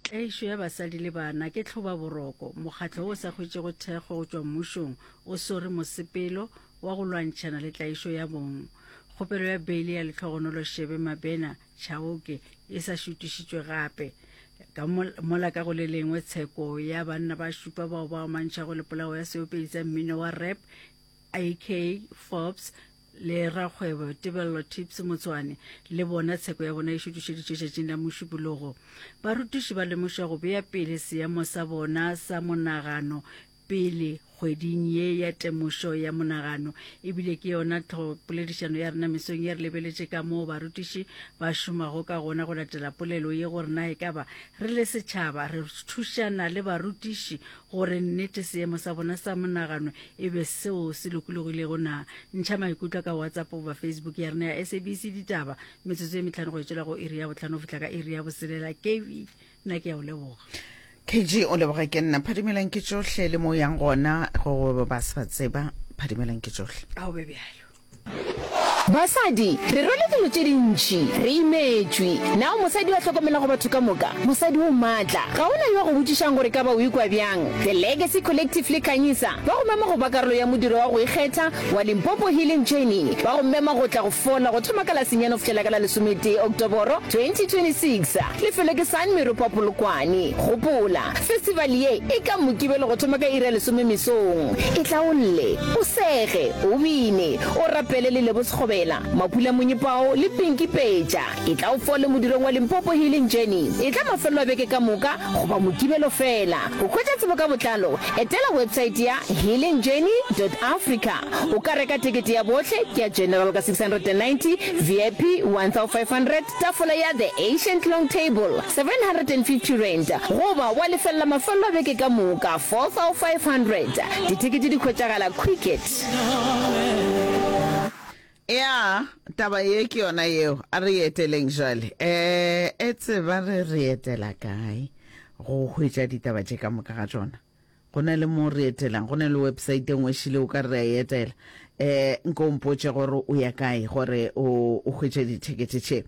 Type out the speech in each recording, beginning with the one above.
Ešo ya basadi le bana ke tlhoba boroko mokgatlo o sa khwetše go thekgo go tšwa mmušong o sore mosepelo wa go lwantšhana le tlaišo ya bong. Kgopelo ya beile ya Letlhogonolo Shebe Mabena Chauke e sa šutišitšwe gape ka mola ka go le lengwe tsheko ya banna ba šupa bao ba mantšhago le polao ya seopedi tsa mmino wa rap AK Forbes le rakgwebo Tebello Tips Motswane le bona tsheko ya bona e šutišeditšwe tšatšing la mošupologo. Barutiši ba lemoša go bea pele seemo sa bona sa monagano pele kgweding ye ya temošo ya monagano ebile ke yona poledišano ya rena mesong ye re lebeletše ka moo barutiši ba šomago ka gona go latela polelo ye gore na e ka ba re le setšhaba re thušana le barutiši gore nnete seemo sa bona sa monagano e be seo se lokologilego na. Ntšha maikutlo ka WhatsApp goba Facebook ya rena ya SABC Ditaba metsotso e metlhano go etšela go iri ya botlhano fitla ka iri ya boselela. KV nna ke ya o leboga. KG o leboga ke nna phadimelang ke tsohle le mo yang gona go ba se ba tseba phadimelang ke tsohle. Ao be bjalo. Basadi re role dilo tše dintši re imetšwe nao mosadi wa hlokomela go batho ka moka mosadi o maatla ga ona yo go botšišang gore ka ba o ikwa bjang. The Legacy Collective le Kanyisa ba go mema go ba karolo ya modiro wa go ikgetha wa Limpopo Healing Journey ba go mema go tla go fola go thoma ka la senyano go fihlela ka la 11 Oktoboro 2026 lefelo ke San Meropa Polokwane. Gopola festival ye e ka mokibelo go thoma ka ira 10 mesong e tla olle o sege o bine o rapele le lebo sekgobe Mapula Munyipao le Pinky Peja e tla o fole modirong wa Limpopo Healing Journey e tla mafelo a beke ka moka go ba mokibelo fela go khwetša tsebo ka botlalo etela website ya healingjourney.africa o ka reka tikete ya bohle ke ya general ka 690 VIP 1500 tafola ya the ancient long table 750 rand goba wa lefella mafelo a beke ka moka 4500 ditikete di khwetšagala quicket. Ya taba ye ke yona yeo a re eteleng jale e tseba re etela kae go hwetša ditaba tše ka moka ga tsona go na le mo re etelang go na le website engwe šile o ka re a etela nko mpotše gore o ya kae gore o hwetše ditekete tše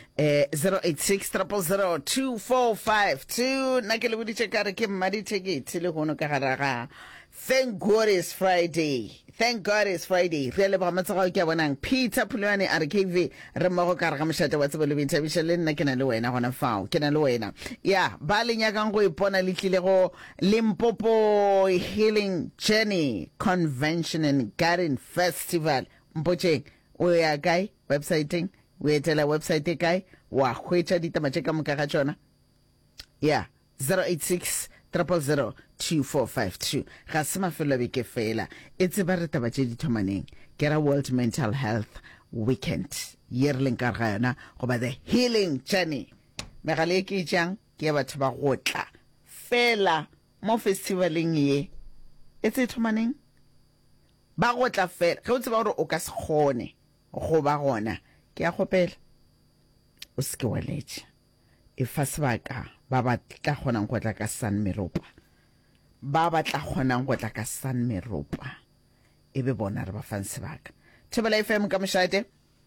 086 nna ke le boditše ka re ke mmaditekete le gono ka gara ga Thank God it's Friday. Thank God it's Friday. Re le ba matsagao ke a bonang Peter Pulwane RKV re mmago ka re ga mošate wa tsebo le boithabišo le nna ke na le wena gona fao ke na le wena ya ba le nyakang go ipona le tlile go Limpopo Healing Journey Convention and Garden Festival mpotšeng o ya kae websiteng o etela website e kae wa hwetša ditaba tše ka moka ga tšona ya 086 0002452 ga se mafelo beke fela e tseba re taba tše di thomaneng ke ra World Mental Health Weekend ye re leng ka ga yona goba the Healing Journey megale e ke itšang ke ya batho ba go tla fela mo festivaleng ye e tse thomaneng ba go tla fela ge o tseba gore o ka se kgone go ba gona ke ya kgopela o se ke wa letša e fa sebaka ba ba tla kgonang go tla ka San Meropa ba ba tla kgonang go tla ka San Meropa e be bona re ba fang sebaka Thobela FM ka mošate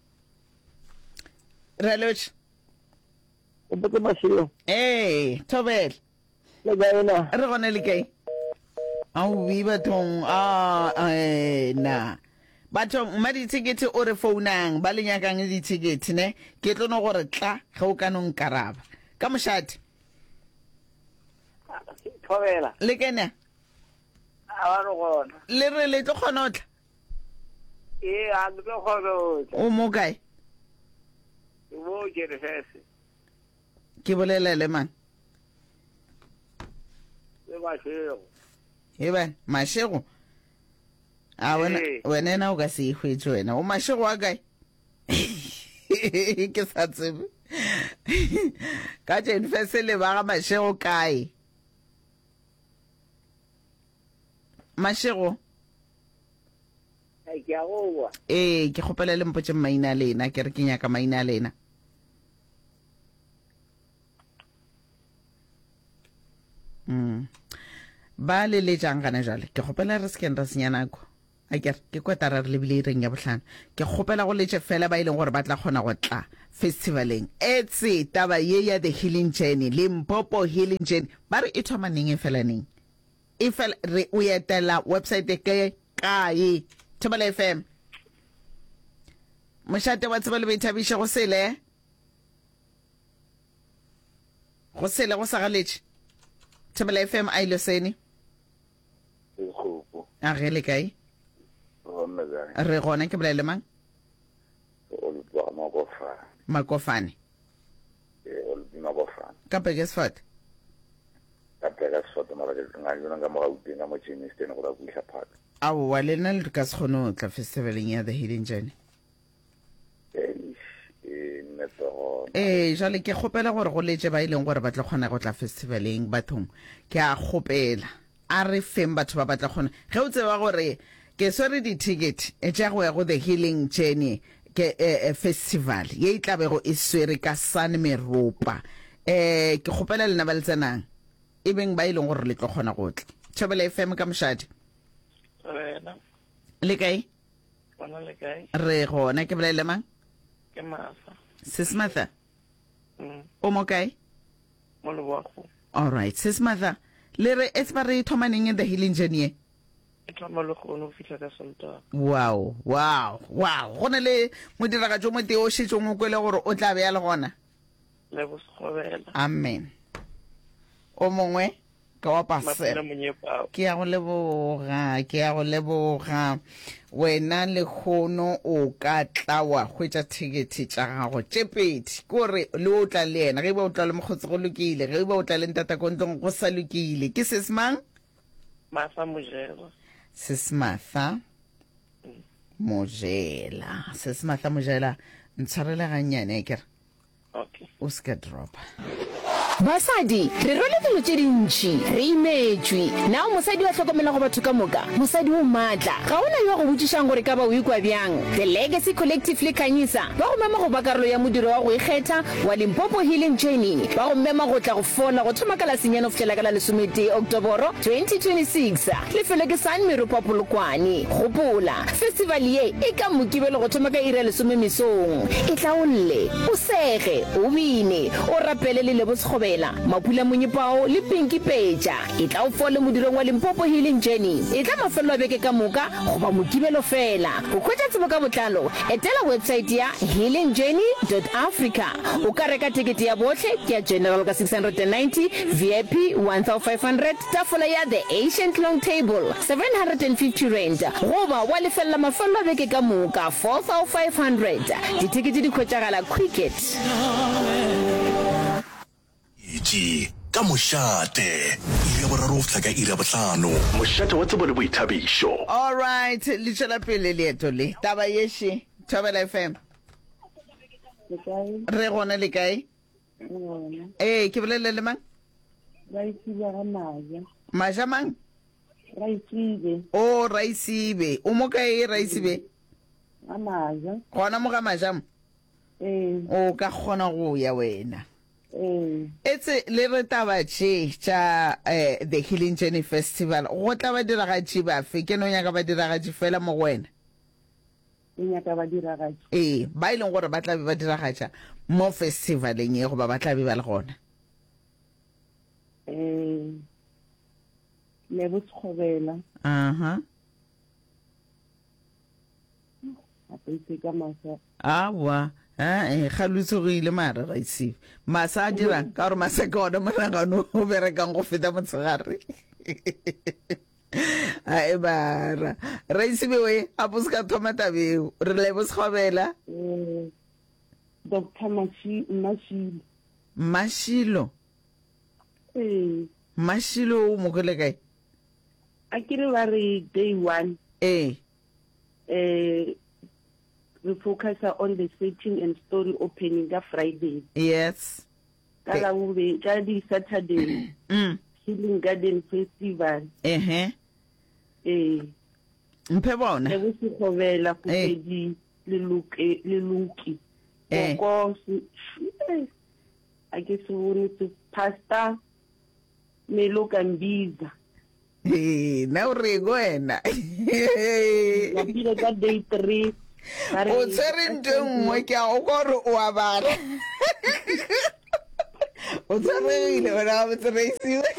re loch o botse masilo Thobela le gaena re gone le kae au wi bathong na bathong mma ditikete o re founang ba le nyakang ditikete ne ke tlo no gore tla ge o ka no nkaraba ka mošate Thobela le kena a ba re gona le re le tlo kgona o tla a le tlo kgona o tla o mo kae mo Jerefese ke bolelele man le Mashego e ba Mashego a wena na o ka se hwetše wena o Mashego wa kae ke sa tsebe ka Jenfese le ba ga Mashego kae Mashego ke a goa ke kgopela le mpotše maina lena ke re ke nyaka maina lena ba le le jang gana jale ke kgopela re se ra senya nako a ke kotara re lebile reng ya bohlano ke kgopela go letse fela ba ileng gore ba tla kgona go tla festivaleng etse taba ye ya the healing journey Limpopo healing journey ba re e thoma neng e fela neng e fela re o etela website ke kae Thobela FM moshate wa tseba le boithabiše go sele go sa galetše Thobela FM a ile sene a ge le kae re gona ke bolela mang Makofane ka Pegesfort aowa le nna le ka se kgone go tla festivaleng ya the healing journey jale ke kgopela gore go letse ba ileng gore ba tla kgona go tla festivaleng bathong ke a kgopela a re feng batho ba batla kgona ge o tseba gore ke swere di-ticket e tša go ya go the healing journey ke festival ye e tlabego e swere ka Sun Meropa ke kgopela lena ba le tsenang e beng ba ileng gore le tlo kgona go tla Thobela FM ka mošate le kae re gona ke bolela mang Sis Martha o mo kae all right Sis Martha le re e tseba re thomaneng in the healing journey wow go na le modiragatso mo teo šetšong o kwele gore o tla beya le gona amen o mongwe ka wa pasela ke ya go leboga wena le kgono o ka tla wa hwetša ticket tša gago tše pedi kore le o tla le yena ge ba o tla le mokgotsi go lokile ge ba o tla le ntatakontlong go sa lokile ke sesemang Sesmatha Mojela ntshwarela gannyane kere o ska dropa basadi re role dilo tše dintši re imetswe nao mosadi wa hlokomela go batho ka moka mosadi o maatla ga ona yo go botšišang gore ka ba o ikwa bjang the legacy collective le kanyisa ba go mema go ba karolo ya modiro wa go ikgetha wa Limpopo healing journey ba go mema go tla go fola go thoma ka la senyane go fihlela ka la 11 Oktoboro 2026 le fele ke Sun Meropa Polokwane gopola festival ye e ka mokibelo go thoma ka ira 10 mesong e tla olle o sege o bine o rapele le lebotshgobe mapula monyepao le pinki peja e tla o fole modirong wa Limpopo healing journey e tla mafelo a beke ka moka go ba mokibelo fela o khwetša tsebo ka botlalo etela website ya healingjourney.africa o ka reka tikete ya botlhe ke ya general ka 690 VIP 1500 tafola ya the ancient long table 750 rand goba wa lefelela mafelo a beke ka moka 4500 ditikete di khwetšagala quicket ka mošate iri ya boraro fihla ka iri ya bohlano mošate wa tsebo le boithabišo all right le tšwela pele leeto le taba yeše Thobela FM re gona le kae ke bolele le mang maja mang o Raisibe o mo kae Raisibe gona mo ga majamo o ka kgona go ya wena etse le re taba tše tša the healing journey festival go tla ba diragatši bafe ke no nyaka ba diragatši fela mo go wena ba ileng gore ba tla be ba diragatša mo festivaleng ye goba ba tla be ba le gona awa ga lutsogile mare Raisibe masa a dirang ka gore masa ke ona monagano o berekang go feta motshegare ae bara Raisibe we a bo se ka thoma tabeo re lebotshegobela Dr. Mashilo o mo kole kae a kere ba re day one we focus on the setting and story opening ka Friday. Yes. Kala ube ka di Saturday. Healing Garden Festival. Mpe bona. Le go khobela go di le luki. Ko I guess we want to Pastor Melo Kambiza. Na o re go wena lapile ka day 3 o tsere ntwe nngwe ke a go kwa gore o a bala o tshwaregile wena ga botseraisiwe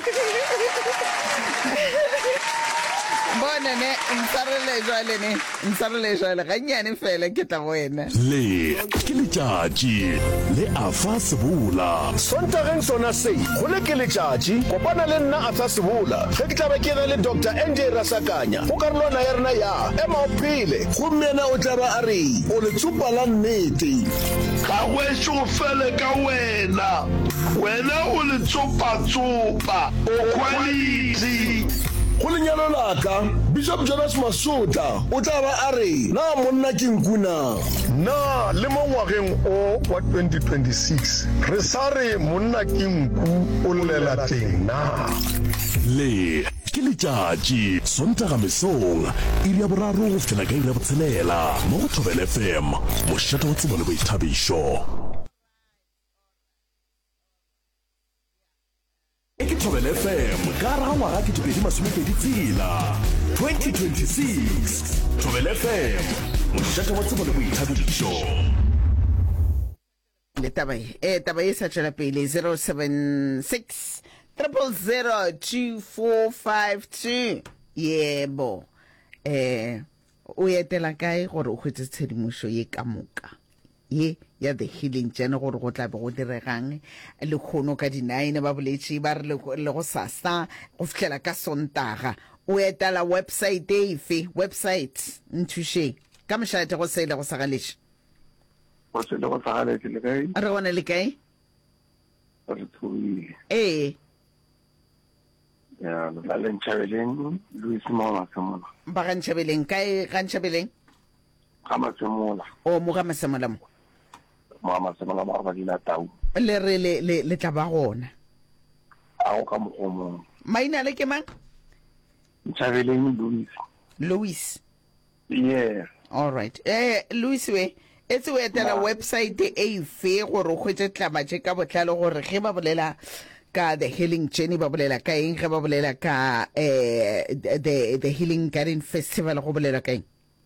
bonene ntshwarele jwale gannyane fela ke tla go wena le ke letšatši le afa sebola sontageng sona se go le ke letšatši kopana le nna a tsa sebola ge ke tlabe ke ge le dr nj rasakanya go karolwana ya rena ya ema o phele gomme ena o tla ba a re o le tsopa la nnete ga gwešo go fele ka wena o le tsopa-tsopa o quality go lenyalo laka bishop jonas masota o tla ba a re na monna ke nkuna na le mo ngwageng o wa 2026 re sa re monna ke nku o llela teng na le ke letšatši sontaga mesong iri ya boraro go fitlhela ka iri ya botshelela mo go Thobela FM mošate wa tsebo le boithabišo ke Thobela FM ka ra ngwaga ke 2026 Thobela FM mošate wa tsebo le boithabišo le taba e sa tšwela pele 076 0002452 yebo o etela kae gore o khwetse tshedimošo ye ka moka ye ya the healing journey gore go tlabe go diregang le khono ka di9 ba boletši ba re le go sasa go fitlhela ka sontaga o etela website efe website nthuše ka mošate go sele go sagalešo go se le go sagaletse le kae re gone le kae re tshoile ya la le ntšhabeleng Louis Masemola ba ga ntšhabeleng kae ga ntšhabeleng ga Masemola o mo ga Masemola mo Masemola ba ba dila tau le re le tla ba gona a go ka mogomo maina le ke mang ntšhabeleng Louis yeah all right Louis we etse o etela website e fe gore o khwetse tlabatše ka botlalo gore ge ba bolela ka the healing journey ba bolela ka eng ge ba bolela ka the healing garden festival go bolela ka eng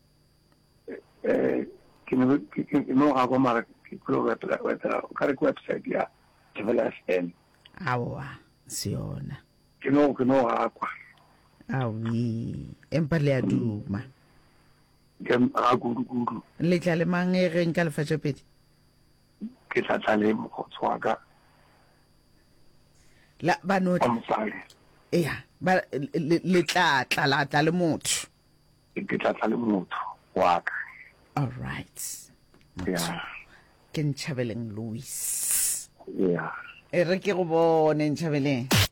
ke no ga go mara ke go wetla ka re website ya Thobela FM awa siona ke no ga kwa awi empa le a duma ke a gudu le tla le mang e reng ka lefatša pedi ke tla le mo tswaka la banoti amsale ya ba le tla le motho ke tla le motho wa ka all right yeah ke Ntšhabeleng Louis yeah re ke go bone Ntšhabeleng